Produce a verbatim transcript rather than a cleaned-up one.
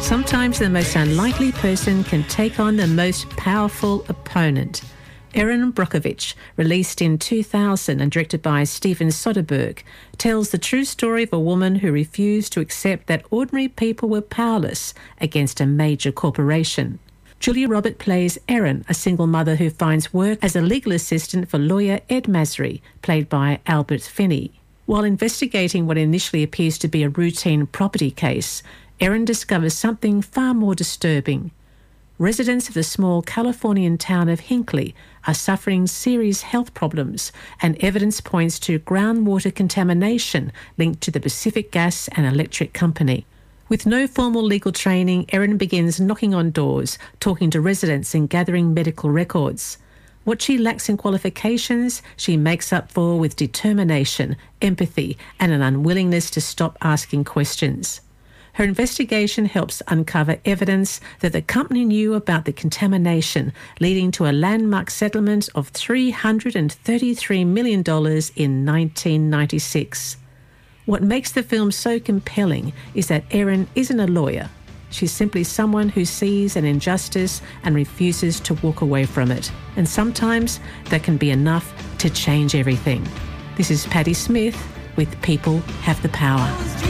Sometimes the most unlikely person can take on the most powerful opponent. Erin Brockovich, released in two thousand and directed by Steven Soderbergh, tells the true story of a woman who refused to accept that ordinary people were powerless against a major corporation. Julia Robert plays Erin, a single mother who finds work as a legal assistant for lawyer Ed Masry, played by Albert Finney. While investigating what initially appears to be a routine property case, Erin discovers something far more disturbing. Residents of the small Californian town of Hinckley are suffering serious health problems, and evidence points to groundwater contamination linked to the Pacific Gas and Electric Company. With no formal legal training, Erin begins knocking on doors, talking to residents and gathering medical records. What she lacks in qualifications, she makes up for with determination, empathy, and an unwillingness to stop asking questions. Her investigation helps uncover evidence that the company knew about the contamination, leading to a landmark settlement of three hundred thirty-three million dollars in nineteen ninety-six. What makes the film so compelling is that Erin isn't a lawyer. She's simply someone who sees an injustice and refuses to walk away from it. And sometimes that can be enough to change everything. This is Patti Smith with People Have the Power.